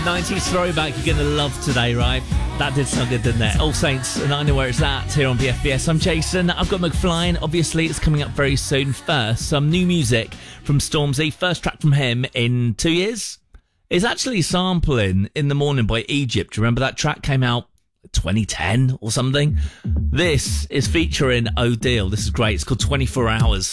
90s throwback you're going to love today, right? That did sound good, didn't it? All Saints, and I know where it's at here on BFBS. I'm Jason. I've got McFly, and obviously it's coming up very soon. First, some new music from Stormzy. First track from him in 2 years. It's actually sampling In the Morning by Egypt. Remember that track came out 2010 or something? This is featuring Odile. This is great. It's called 24 Hours.